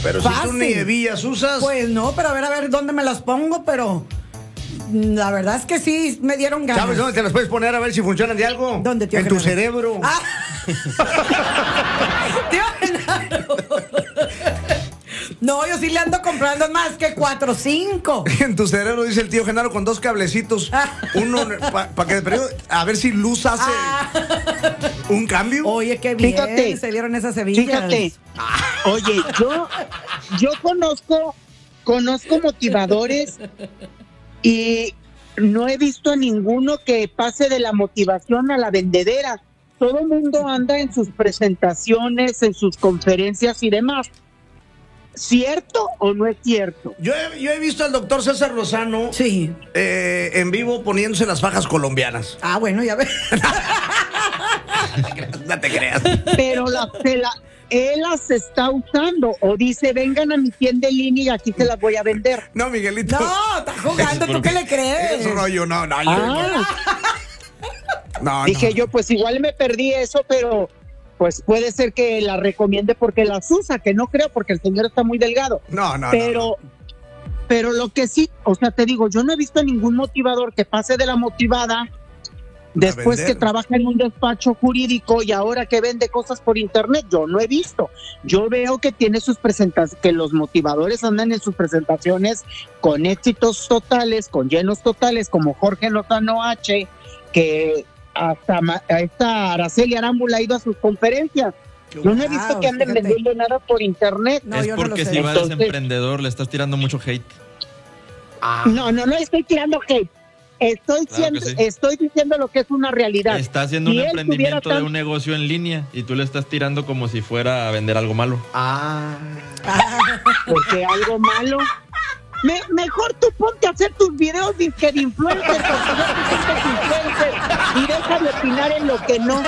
Pero Fácil. si tú ni hebillas usas. Pues no, pero a ver dónde me las pongo, pero la verdad es que sí me dieron ganas. ¿Sabes dónde te las puedes poner a ver si funcionan de algo? ¿Dónde, tío En tu Genaro? cerebro. Ah. Tío Genaro. No, yo sí le ando comprando más que 4 o 5. En tu cerebro, dice el tío Genaro, con 2 cablecitos. Uno para que de periodo, a ver si luz hace un cambio. Oye, qué bien Fíjate, se dieron esas hebillas. Fíjate, oye, yo conozco motivadores y no he visto a ninguno que pase de la motivación a la vendedera. Todo el mundo anda en sus presentaciones, en sus conferencias y demás. ¿Cierto o no es cierto? Yo he visto al doctor César Lozano Sí. en vivo poniéndose las fajas colombianas. Ah, bueno, ya ves. No te creas. Pero él las está usando o dice, vengan a mi tienda en línea y aquí se las voy a vender. No, Miguelito. No, estás jugando, ¿tú qué le crees? Es rollo, no. No, Dije yo, pues igual me perdí eso, pero pues puede ser que la recomiende porque las usa, que no creo porque el señor está muy delgado. No. Pero lo que sí, o sea, te digo, yo no he visto a ningún motivador que pase de la motivada después vender. que trabaja en un despacho jurídico y ahora que vende cosas por internet. Yo no he visto. Yo veo que tiene sus presentaciones, que los motivadores andan en sus presentaciones con éxitos totales, con llenos totales, como Jorge Lozano H, que hasta esta Araceli Arámbula ha ido a sus conferencias. Yo no he visto que anden fíjate. vendiendo nada por internet. No, es yo no porque lo sé. si vas Entonces- emprendedor, le estás tirando mucho hate. No estoy tirando hate. Claro que sí. Estoy diciendo lo que es una realidad. Está haciendo Si un él emprendimiento tuviera de un negocio en línea y tú le estás tirando como si fuera a vender algo malo. Porque algo malo. Mejor tú ponte a hacer tus videos de influencer, porque ya te sientes influencer y deja de opinar en lo que no.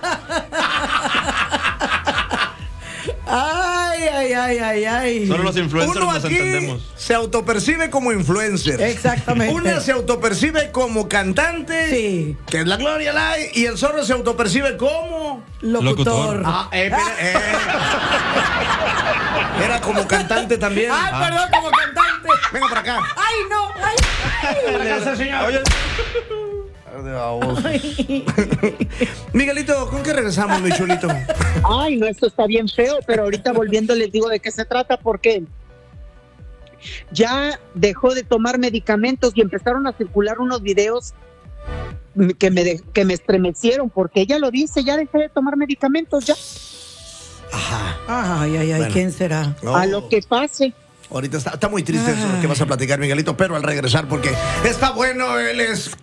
Ay. Solo los influencers Uno nos aquí entendemos. se autopercibe como influencer. Exactamente. Una se autopercibe como cantante, Sí. que es la Gloria Lai, y el zorro se autopercibe como... Locutor. Era como cantante también. Ay, perdón, como cantante. Venga para acá. Ay, no. Para acá, señor. Oye, Miguelito, ¿con qué regresamos, mi chulito? Ay, no, esto está bien feo, pero ahorita volviendo les digo de qué se trata, porque ya dejó de tomar medicamentos y empezaron a circular unos videos que me estremecieron, porque ella lo dice, ya dejé de tomar medicamentos, ya, Ay, Bueno. ¿quién será? No. a lo que pase. Ahorita está muy triste eso que vas a platicar, Miguelito, pero al regresar, porque está bueno el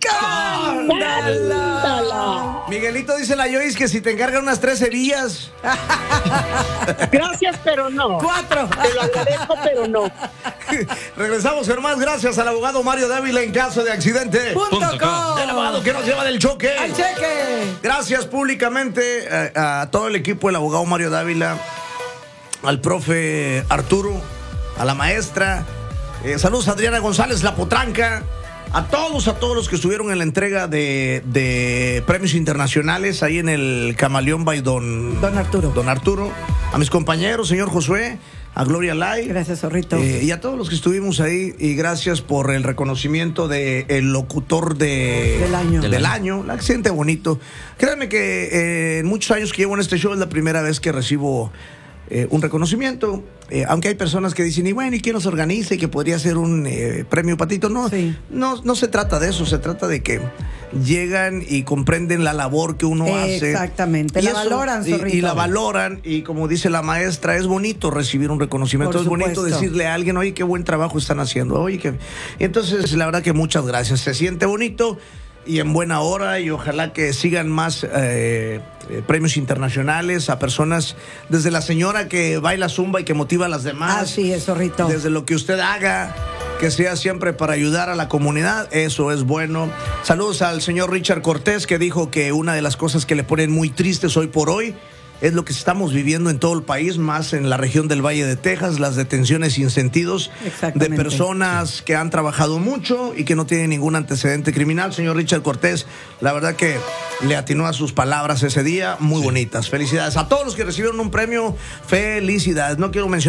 ¡Ándala! Miguelito, dice la Joyce que si te encargan unas 3 hebillas. Gracias, pero no. 4. Te lo agradezco, pero no. Regresamos, hermanos, gracias al abogado Mario Dávila en caso de accidente. El abogado que nos lleva del choque. ¡Al cheque! Gracias públicamente a todo el equipo del abogado Mario Dávila, al profe Arturo, a la maestra. Saludos a Adriana González, la potranca. A todos los que estuvieron en la entrega de premios internacionales ahí en el Camaleón by Don Arturo. Don Arturo. A mis compañeros, señor Josué, a Gloria Lai. Gracias, zorrito. Y a todos los que estuvimos ahí. Y gracias por el reconocimiento del locutor Del año. Del año. La siente bonito. Créanme que en muchos años que llevo en este show es la primera vez que recibo un reconocimiento. Aunque hay personas que dicen, y bueno, ¿y quién nos organiza? Y que podría ser un premio patito. No, Sí. no se trata de eso. Se trata de que llegan y comprenden la labor que uno hace. Exactamente. Y La eso- valoran, y zorrito. la valoran. Y como dice la maestra, es bonito recibir un reconocimiento. Por Es bonito supuesto. decirle a alguien, oye, qué buen trabajo están haciendo. Oye, que... Entonces, la verdad que muchas gracias. Se siente bonito y en buena hora, y ojalá que sigan más premios internacionales a personas, desde la señora que baila zumba y que motiva a las demás, Así es, zorrito. desde lo que usted haga, que sea siempre para ayudar a la comunidad. Eso es bueno. Saludos al señor Richard Cortés, que dijo que una de las cosas que le ponen muy tristes hoy por hoy es lo que estamos viviendo en todo el país, más en la región del Valle de Texas, las detenciones sin sentidos de Exactamente. personas que han trabajado mucho y que no tienen ningún antecedente criminal. Señor Richard Cortés, la verdad que le atinó a sus palabras ese día, muy bonitas. Felicidades a todos los que recibieron un premio, felicidades. No quiero mencionar